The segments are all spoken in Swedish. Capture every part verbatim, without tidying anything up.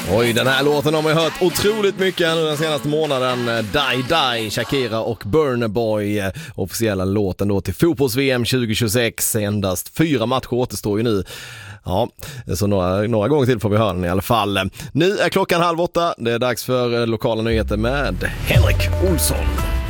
Oj, den här låten har man hört otroligt mycket nu den senaste månaden. Die Die, Shakira och Burna Boy. Officiella låten då till fotbolls-V M tjugo tjugosex. Endast fyra matcher återstår ju nu. Ja, så några, några gånger till får vi höra den i alla fall. Nu är klockan halv åtta. Det är dags för lokala nyheter med Henrik Olsson.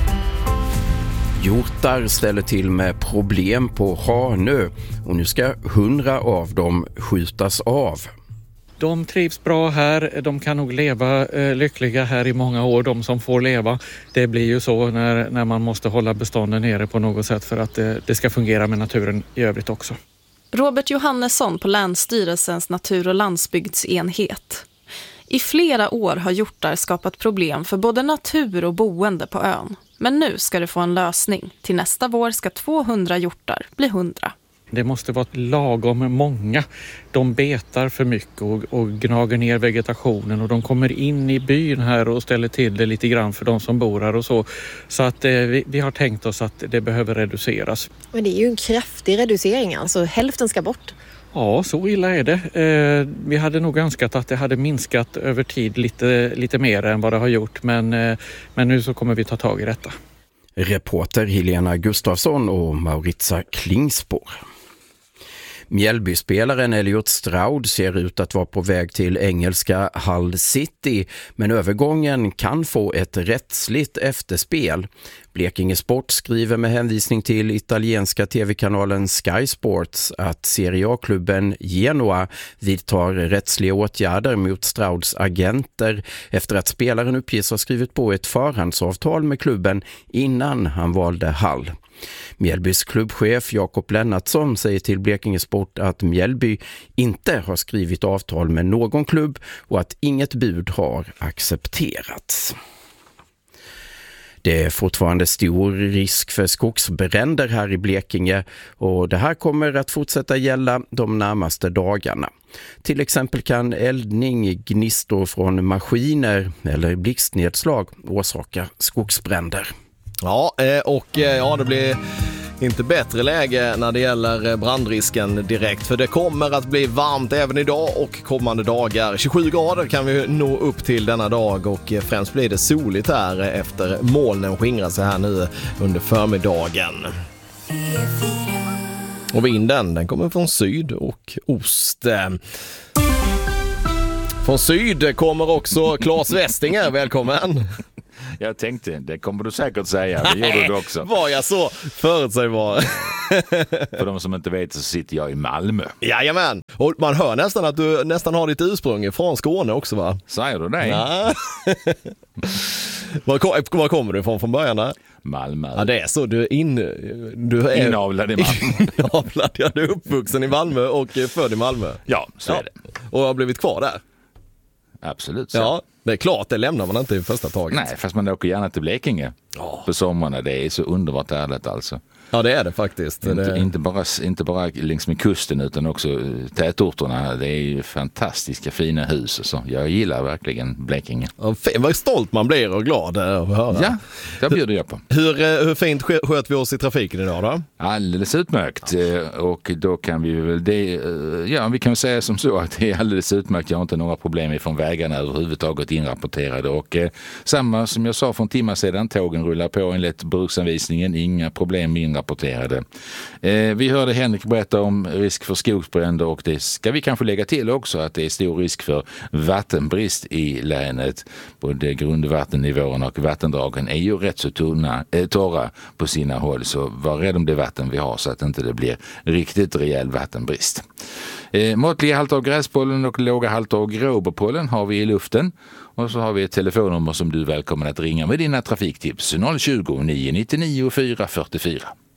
Hjortar ställer till med problem på Hanö och nu ska hundra av dem skjutas av. De trivs bra här, de kan nog leva eh, lyckliga här i många år, de som får leva. Det blir ju så när, när man måste hålla bestånden nere på något sätt för att eh, det ska fungera med naturen i övrigt också. Robert Johannesson på Länsstyrelsens natur- och landsbygdsenhet. I flera år har hjortar skapat problem för både natur och boende på ön. Men nu ska det få en lösning. Till nästa vår ska tvåhundra hjortar bli hundra. Det måste vara lagom många. De betar för mycket och, och gnager ner vegetationen och de kommer in i byn här och ställer till det lite grann för de som bor här och så. Så att eh, vi, vi har tänkt oss att det behöver reduceras. Men det är ju en kraftig reducering, alltså hälften ska bort. Ja, så illa är det. Eh, vi hade nog önskat att det hade minskat över tid lite, lite mer än vad det har gjort. Men, eh, men nu så kommer vi ta tag i detta. Reporter Helena Gustafsson och Mauritia Klingspor. Mjällbyspelaren Elliot Stroud ser ut att vara på väg till engelska Hull City, men övergången kan få ett rättsligt efterspel. Blekinge Sport skriver med hänvisning till italienska tv-kanalen Sky Sports att Serie A-klubben Genoa vidtar rättsliga åtgärder mot Strouds agenter efter att spelaren uppges ha skrivit på ett förhandsavtal med klubben innan han valde Hull. Mjällbys klubbchef Jakob Lennartsson säger till Blekinge Sport att Mjällby inte har skrivit avtal med någon klubb och att inget bud har accepterats. Det är fortfarande stor risk för skogsbränder här i Blekinge och det här kommer att fortsätta gälla de närmaste dagarna. Till exempel kan eldning, gnistor från maskiner eller blixtnedslag orsaka skogsbränder. Ja, och ja, det blir inte bättre läge när det gäller brandrisken direkt. För det kommer att bli varmt även idag och kommande dagar. tjugosju grader kan vi nå upp till denna dag och främst blir det soligt här efter molnen skingrar sig här nu under förmiddagen. Och vinden, den kommer från syd och ost. Från syd kommer också Claes Westinger, välkommen! Jag tänkte, det kommer du säkert säga. Det gjorde du också. Var jag så förutsägbar? För de som inte vet så sitter jag i Malmö. Jajamän. Och man hör nästan att du nästan har ditt ursprung från Skåne också, va? Säger du det? Ja. var, kom, var kommer du ifrån från början där? Malmö. Ja, det är så. Du är, in, du är inavlad i Malmö. Inavlad, ja, du är uppvuxen i Malmö och född i Malmö. Ja, så ja. Är det. Och har blivit kvar där. Absolut så. Ja, det är klart, det lämnar man inte i första taget. Nej, fast man åker gärna till Blekinge oh. på sommarna. Det är så underbart ärligt alltså. Ja, det är det faktiskt. Inte, det... inte, bara, inte bara längs med kusten utan också tätorterna. Det är ju fantastiska fina hus och så. Jag gillar verkligen Blekinge. Ja, vad stolt man blir och glad att höra. Ja, det bjuder jag på. Hur, hur fint sköt vi oss i trafiken idag då? Alldeles utmärkt. Och då kan vi väl det, ja, vi kan säga som så att det är alldeles utmärkt. Jag har inte några problem ifrån vägarna överhuvudtaget inrapporterade. Och eh, samma som jag sa för en timme sedan, tågen rullar på enligt bruksanvisningen. Inga problem med rapporterade. Eh, vi hörde Henrik berätta om risk för skogsbränder och det ska vi kanske lägga till också att det är stor risk för vattenbrist i länet. Både grundvattennivåerna och vattendragen är ju rätt så tunna, eh, torra på sina håll, så var rädd om det vatten vi har så att inte det blir riktigt rejäl vattenbrist. Eh, måttliga halter av gräspollen och låga halter av gråberpollen har vi i luften. Och så har vi ett telefonnummer som du är välkommen att ringa med dina trafiktips. noll tjugo, nio nio nio, fyra fyra fyra.